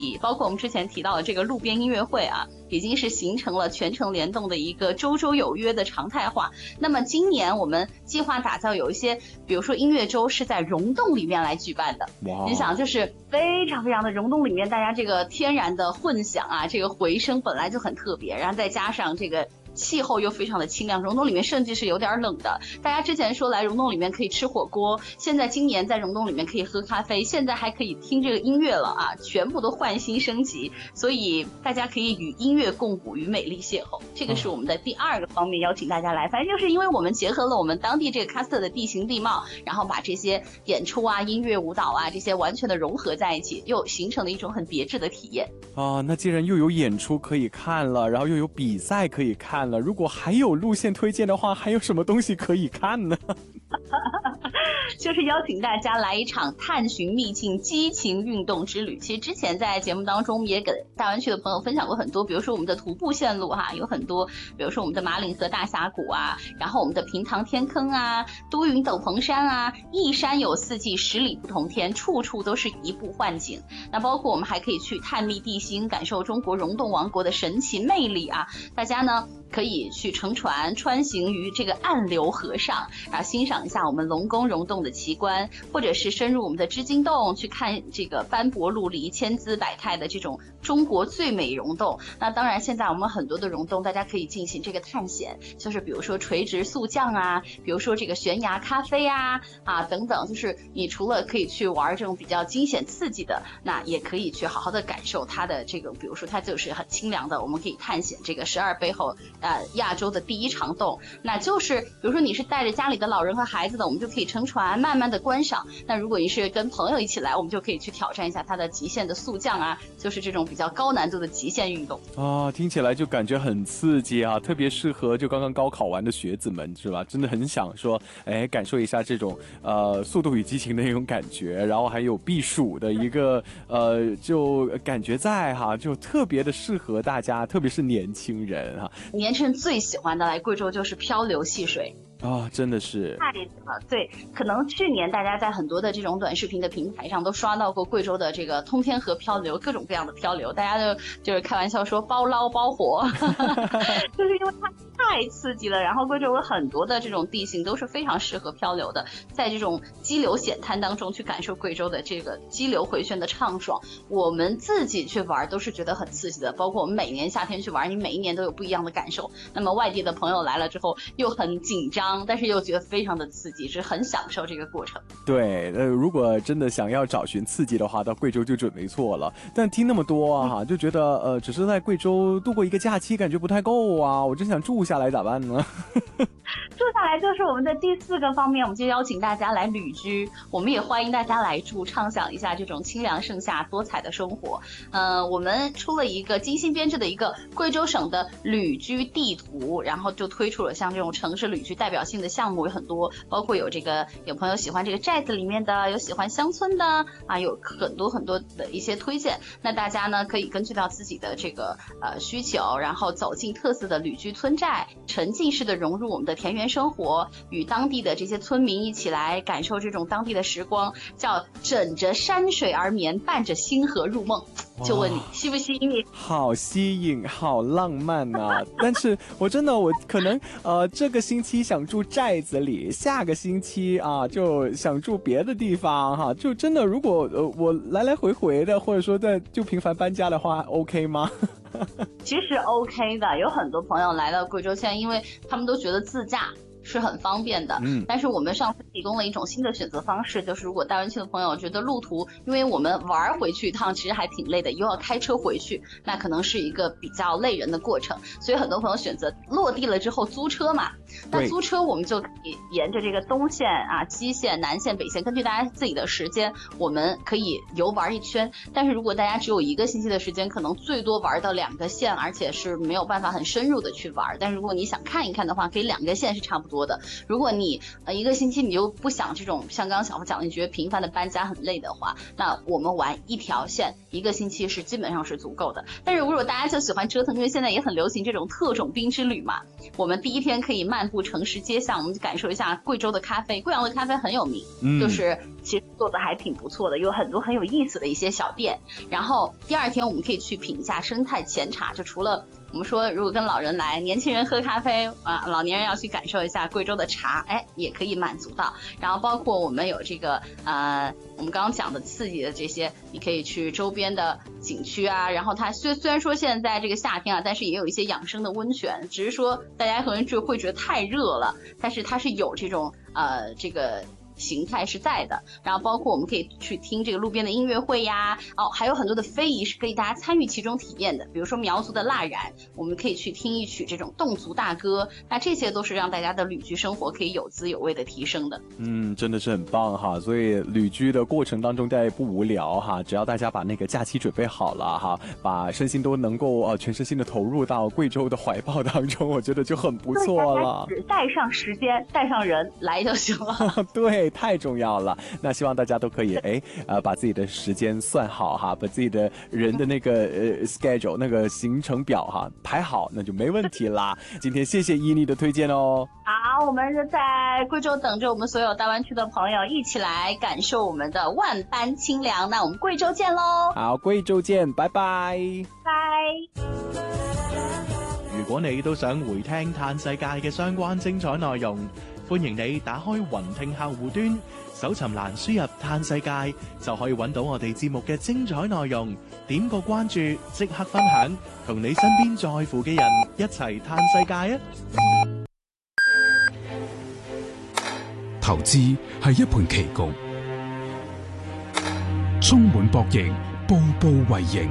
包括我们之前提到的这个路边音乐会啊，已经是形成了全程联动的一个周周有约的常态化。那么今年我们计划打造有一些，比如说音乐周是在溶洞里面来举办的。你想，就是非常非常的溶洞里面，大家这个天然的混响啊，这个回声本来就很特别，然后再加上这个气候又非常的清凉，溶洞里面甚至是有点冷的。大家之前说来溶洞里面可以吃火锅，现在今年在溶洞里面可以喝咖啡，现在还可以听这个音乐了啊，全部都换新升级。所以大家可以与音乐共舞，与美丽邂逅，这个是我们的第二个方面邀请大家来。反正就是因为我们结合了我们当地这个喀斯特的地形地貌，然后把这些演出啊、音乐、舞蹈啊这些完全的融合在一起，又形成了一种很别致的体验啊。那既然又有演出可以看了，然后又有比赛可以看了，如果还有路线推荐的话，还有什么东西可以看呢？ 就是邀请大家来一场探寻秘境激情运动之旅。其实之前在节目当中也给大湾区的朋友分享过很多，比如说我们的徒步线路哈，有很多，比如说我们的马岭河大峡谷啊，然后我们的平塘天坑啊，都匀斗篷山啊，一山有四季，十里不同天，处处都是一步幻景。那包括我们还可以去探秘地心，感受中国溶洞王国的神奇魅力啊。大家呢可以去乘船穿行于这个暗流河上，然后欣赏一下我们龙宫溶洞的奇观，或者是深入我们的织金洞去看这个斑驳陆离、千姿百态的这种中国最美溶洞。那当然现在我们很多的溶洞大家可以进行这个探险，就是比如说垂直速降啊，比如说这个悬崖咖啡啊等等，就是你除了可以去玩这种比较惊险刺激的，那也可以去好好的感受它的这个，比如说它就是很清凉的，我们可以探险这个12背后亚洲的第一长洞。那就是比如说你是带着家里的老人和孩子的，我们就可以乘船慢慢的观赏。那如果你是跟朋友一起来，我们就可以去挑战一下它的极限的速降啊，就是这种比较高难度的极限运动啊，听起来就感觉很刺激啊，特别适合就刚刚高考完的学子们，是吧？真的很想说感受一下这种速度与激情的那种感觉，然后还有避暑的一个就感觉在哈，就特别的适合大家，特别是年轻人哈。 年轻人最喜欢的来贵州就是漂流戏水啊，真的是太了。对，可能去年大家在很多的这种短视频的平台上都刷到过贵州的这个通天河漂流，各种各样的漂流，大家就是开玩笑说包捞包活就是因为它太刺激了。然后贵州有很多的这种地形都是非常适合漂流的，在这种激流险滩当中去感受贵州的这个激流回旋的畅爽。我们自己去玩都是觉得很刺激的，包括我们每年夏天去玩，你每一年都有不一样的感受。那么外地的朋友来了之后又很紧张，但是又觉得非常的刺激，是很享受这个过程。 对，如果真的想要找寻刺激的话，到贵州就准没错了。但听那么多啊，就觉得只是在贵州度过一个假期感觉不太够啊，我真想住下来咋办呢？ 住下来就是我们的第4个方面，我们就邀请大家来旅居，我们也欢迎大家来住，畅享一下这种清凉盛夏多彩的生活。我们出了一个精心编制的一个贵州省的旅居地图，然后就推出了像这种城市旅居代表性的项目有很多，包括有朋友喜欢这个寨子里面的，有喜欢乡村的啊，有很多很多的一些推荐。那大家呢可以根据到自己的这个需求，然后走进特色的旅居村寨，沉浸式的融入我们的田园生活，与当地的这些村民一起来感受这种当地的时光，叫枕着山水而眠，伴着星河入梦。就问你吸不吸引你？ 好吸引，好浪漫啊！但是我可能这个星期想住寨子里，下个星期啊就想住别的地方哈。就真的如果我来来回回的，或者说就频繁搬家的话 ，OK 吗？ 其实 OK 的，有很多朋友来到贵州，现在因为他们都觉得自驾是很方便的，但是我们上次提供了一种新的选择方式，就是如果大湾区的朋友觉得路途，因为我们玩回去一趟其实还挺累的，又要开车回去，那可能是一个比较累人的过程，所以很多朋友选择落地了之后租车嘛。那租车我们就可以沿着这个东线啊、西线、南线、北线，根据大家自己的时间，我们可以游玩一圈。但是如果大家只有1个星期的时间，可能最多玩到2个线，而且是没有办法很深入的去玩。但是如果你想看一看的话，可以2个线是差不多的。如果你1个星期你又不想这种像刚刚小胡讲的，你觉得频繁的搬家很累的话，那我们玩1条线1个星期是基本上是足够的。但是如果大家就喜欢折腾，因为现在也很流行这种特种兵之旅嘛，我们第1天可以漫步城市街巷，我们就感受一下贵州的咖啡。贵阳的咖啡很有名，就是其實做得還挺不錯的，有很多很有意思的一些小店。然後第二天我們可以去品一下生態淺茶，就除了我們說如果跟老人來，年輕人喝咖啡啊，老年人要去感受一下貴州的茶，也可以滿足到。然後包括我們有這個我們剛剛講的刺激的這些，你可以去周邊的景區啊。然後它雖然說現在這個夏天啊，但是也有一些養生的溫泉，只是說大家可能就會覺得太熱了，但是它是有這種這個形態是在的。然後包括我們可以去聽這個路邊的音樂會呀，還有很多的非遺是可以大家參與其中體驗的，比如說苗族的蠟染，我們可以去聽一曲這種侗族大歌，那這些都是讓大家的旅居生活可以有滋有味的提升的。 真的是很棒哈，所以旅居的過程當中大家也不無聊哈，只要大家把那個假期準備好了哈，把身心都能夠全身心的投入到貴州的懷抱當中，我覺得就很不錯了。 只帶上時間，帶上人來就行了。 對，太重要了。那希望大家都可以把自己的時間算好哈，把自己的人的那個schedule 那個行程表哈排好，那就沒問題啦。今天謝謝伊妮的推薦哦。 好，我們就在貴州等着我們所有大灣區的朋友一起來感受我們的萬般清涼。那我們貴州見咯。 好，貴州見，拜拜。 拜。 如果你都想回聽嘆世界嘅相關精彩內容，歡迎你打開雲聽客戶端，搜尋欄輸入嘆世界，就可以揾到我哋節目嘅精彩內容。點個關注，即刻分享，同你身邊在乎嘅人一齊嘆世界啊！ 投資係一盤棋局，充滿博弈，步步為營。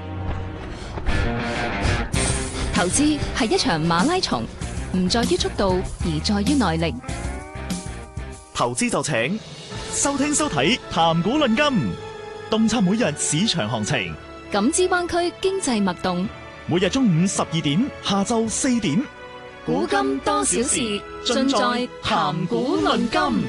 投資係一場馬拉松，唔在於速度，而在於耐力。 投資就請收聽收睇談股論金，洞察每日市場行情， 感知灣區經濟脈動。 每日中午12點，下晝4點， 古今多少事，盡在談股論金。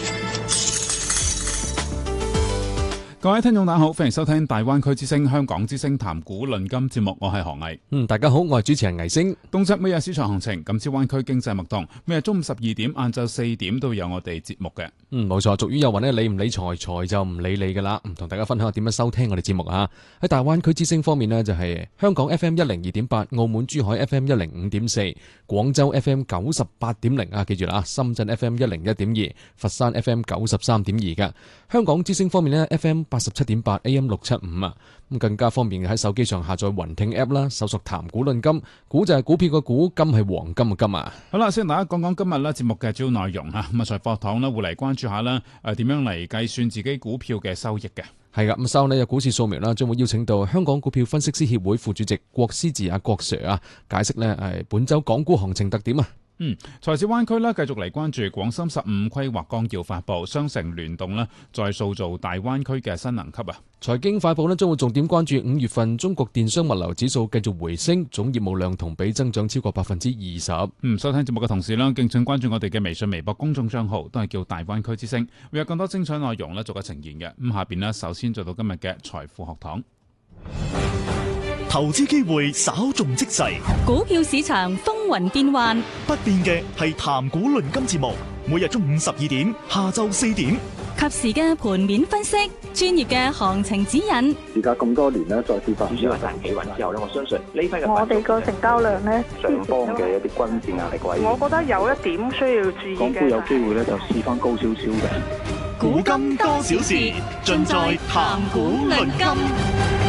各位聽眾大家好，歡迎收聽大灣區之聲香港之聲談股論金節目，我係何毅。 大家好，我係主持人魏星。 洞察每日市場行情，感知灣區經濟脈動。每日中午12點、晏晝4點都有我哋節目嘅。 冇錯，俗語有云咧，理唔理財，財就唔理你噶啦。唔同大家分享下點樣收聽我哋節目啊。喺大灣區之聲方面呢，就係香港 FM 102.8，澳門珠海 FM 105.4，廣州 FM 98.0啊，記住啦，深圳 FM 101.2，佛山 FM 93.2嘅。香港之聲方面呢， FM 87.8 AM 675啊，咁更加方便喺手機上下載雲聽 app 啦，搜索談股論金，股就係股票嘅股，金係黃金嘅金啊。 好啦，先同大家講講今日咧節目嘅主要內容吓，咁啊財課堂咧會嚟關注下啦，點樣嚟計算自己股票嘅收益嘅。 係噶，咁稍後呢有股市掃描啦，將會邀請到香港股票分析師協會副主席郭思治郭 Sir 啊，解釋呢本周港股行情特點啊。 財市灣區咧繼續嚟關注廣深15規劃綱要發布，雙城聯動咧再塑造大灣區嘅新能級啊！ 財經快報咧將會重點關注5月份中國電商物流指數繼續回升，總業務量同比增長超過20%。 收聽節目嘅同時咧，敬請關注我哋嘅微信、微博公眾賬號，都係叫大灣區之聲，會有更多精彩內容咧做個呈現嘅。咁下邊咧，首先做到今日嘅財富學堂。 投資機會稍縱即逝， 股票市場風雲變幻， 不變嘅係談股論金節目，每日中午12點，下晝4點， 及時嘅盤面分析，專業嘅行情指引。 而家咁多年咧，再跌翻， 主要係大企穩之後咧，我相信呢批嘅我哋個成交量咧， 上方嘅一啲均線壓力位， 我覺得有一點需要注意嘅。 港股有機會咧就試翻高少少嘅。 股金多少事，盡在談股論金。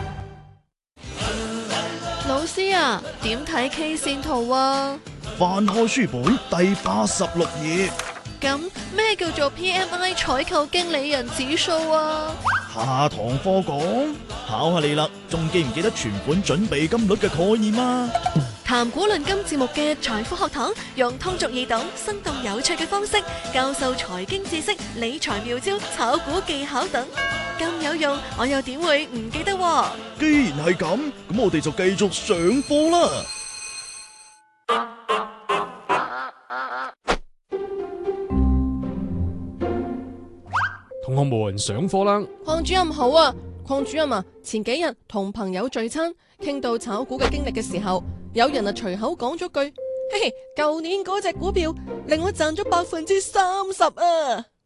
老師啊，點睇 K 線圖啊？ 翻開書本第86頁。 咁咩叫做 PMI 採購經理人指數啊？ 下堂課講，考下你啦，仲記唔記得存款準備金率嘅概念啊？ 談股論金節目嘅財富學堂，用通俗易懂、生動有趣嘅方式教授財經知識、理財妙招、炒股技巧等，咁有用，我又點會唔記得喎？ 既然係咁，咁我哋就繼續上課啦。 同學們上課啦！ 鄺主任好啊，鄺主任啊，前幾日同朋友聚餐，傾到炒股嘅經歷嘅時候，有人啊隨口講咗句：嘿嘿，舊年嗰隻股票令我賺咗30%啊！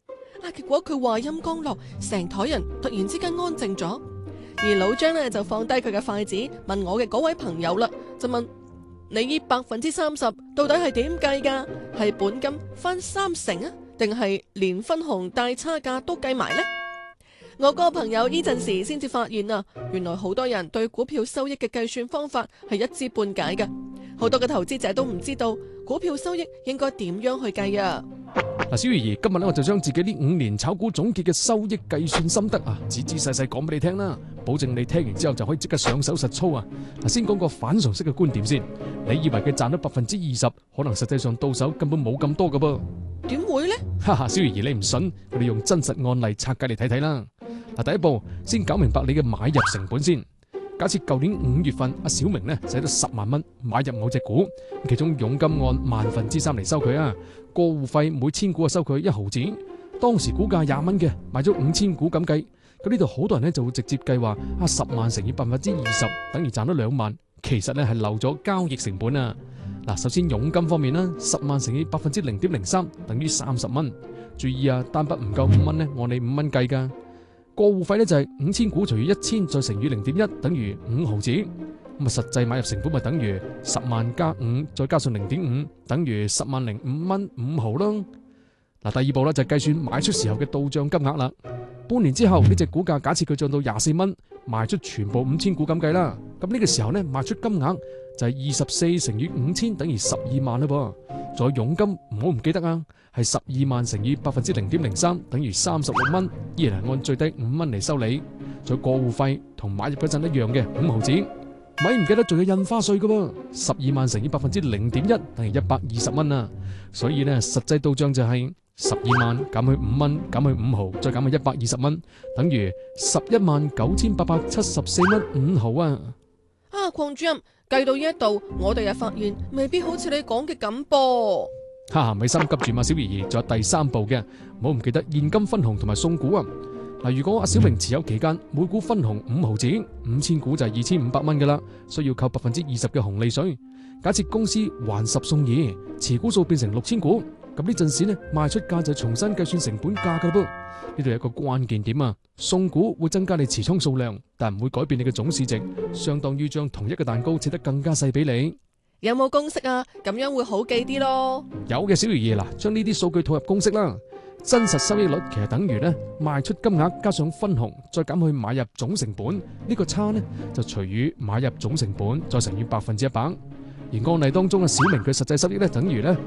結果佢話音剛落，成台人突然之間安靜咗，而老張呢就放低佢嘅筷子，問我嘅嗰位朋友啦，就問你呢30%到底係點計㗎？係本金翻30%啊，定係連分紅帶差價都計埋呢？我個朋友呢陣時先至發現啊，原來好多人對股票收益嘅計算方法係一知半解嘅，好多嘅投資者都唔知道股票收益應該點樣去計啊。 嗱，小魚兒，今日咧我就將自己呢5年炒股總結嘅收益計算心得啊，仔仔細細講俾你聽啦，保證你聽完之後就可以即刻上手實操啊。嗱，先講個反常識嘅觀點先，你以為佢賺咗20%，可能實際上到手根本冇咁多噶噃。 點會呢？ 哈哈，小魚兒你唔信，我哋用真實案例拆解嚟睇睇啦。嗱，第一步先搞明白你嘅買入成本先。假設舊年5月份阿小明呢使咗10萬蚊買入某隻股，其中佣金按3%嚟收佢啊，過戶費每1000股收佢1毫子。當時股價20蚊嘅，買咗5000股咁計，咁呢度好多人呢就會直接計話10萬乘以20%，等於賺咗2萬。其實呢係漏咗交易成本啊。嗱，首先佣金方面啦，10萬乘以0.03%等於30蚊。注意啊，單筆唔夠5蚊呢，按你5蚊計噶。過戶費呢就係5000股除以1000再乘以0.1等於5毫子。咁啊，實際買入成本咪等於10萬加5再加上0.5等於10萬零5蚊5毫咯。嗱，第二步咧就係計算賣出時候嘅到賬金額啦。半年之後呢隻股價假設佢漲到24蚊，賣出全部5000股咁計啦。咁呢個時候呢，賣出金額就係24乘以5000等於12萬啦噃。再佣金唔好唔記得啊，係12萬乘以0.03%等於36蚊，依然係按最低5蚊嚟收你。再過戶費同買入嗰陣一樣嘅5毫子，咪唔記得仲有印花稅噶噃，12萬乘以0.1%等於120蚊啊。所以呢，實際到賬就係12萬減去5蚊減去5毫再減去120蚊，等於119874蚊5毫啊。 啊，鄺主任計到呢一度，我哋又發現未必好似你講嘅咁噃。 哈哈，咪心急住嘛，小兒兒，仲有第3步嘅，唔好唔記得現金分紅同埋送股啊。嗱，如果阿小明持有期間每股分紅5毫子，5000股就係2500蚊噶啦，需要扣20%嘅紅利稅。假設公司還10送2，持股數變成6000股，咁呢陣時呢，賣出價就重新計算成本價噶啦噃。呢度有一個關鍵點啊，送股會增加你持倉數量，但唔會改變你嘅總市值，相當於將同一個蛋糕切得更加細俾你。 有冇公式啊？咁樣會好記啲咯。 有嘅，小魚兒，嗱，將呢啲數據套入公式啦。真實收益率其實等於呢賣出金額加上分紅再減去買入總成本，呢個差呢就除以買入總成本再乘以100%。而案例當中嘅小明佢實際收益呢等於呢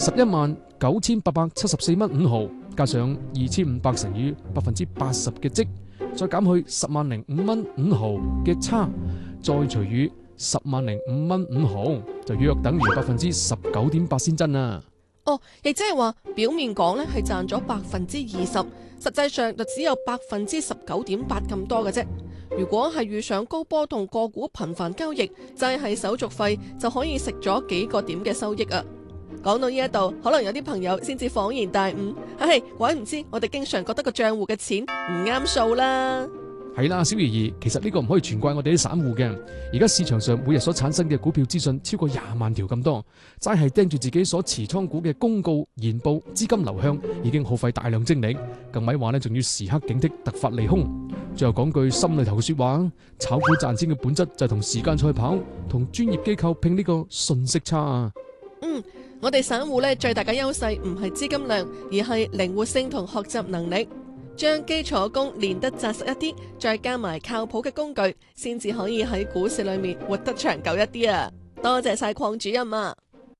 119874蚊5毫，加上2500乘以80%嘅積，再減去10萬005蚊5毫嘅差，再除以10萬005蚊5毫，就約等於19.8%先真啊。 哦，亦即係話表面講咧係賺咗20%，實際上就只有19.8%咁多嘅啫。如果係遇上高波動個股頻繁交易，齋係手續費就可以食咗幾個點嘅收益啊！講到呢一度，可能有啲朋友先至恍然大悟，鬼唔知我哋經常覺得個賬戶嘅錢唔啱數啦。 係啦，小兒兒，其實呢個唔可以全怪我哋啲散戶嘅。而家市場上每日所產生嘅股票資訊超過20萬條咁多，齋係盯住自己所持倉股嘅公告、研報、資金流向，已經耗費大量精力。更咪話呢，仲要時刻警惕突發利空。最後講句心裏頭嘅說話，炒股賺錢嘅本質就係同時間賽跑，同專業機構拼呢個信息差啊。 我哋散戶呢最大嘅優勢唔係資金量，而係靈活性同學習能力。將基礎功練得紮實一啲，再加埋靠譜嘅工具，先至可以喺股市裏面活得長久一啲啊！多謝晒鄺主任啊！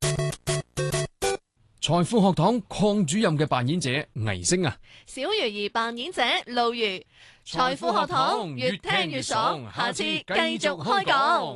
財富學堂鄺主任嘅扮演者倪星啊， 小魚兒扮演者路如。財富學堂越聽越爽，下次繼續開講。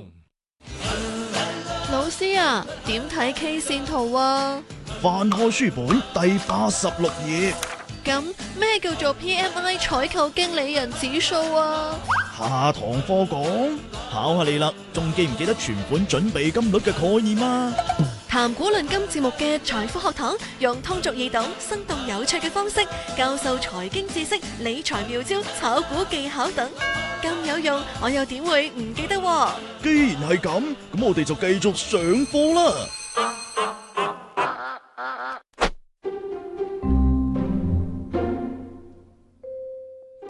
老師啊，點睇 K 線圖啊？ 翻開書本第86頁。 咁咩叫做 PMI 採購經理人指數啊？ 下堂課講，考下你啦，仲記唔記得存款準備金率嘅概念啊？ 談股論金節目嘅財富學堂，用通俗易懂、生動有趣嘅方式教授財經知識、理財妙招、炒股技巧等，咁有用，我又點會唔記得喎？ 既然係咁，咁我哋就繼續上課啦。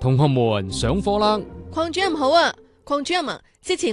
同學們上課啦！ 鄺主任好啊，鄺主任啊，之前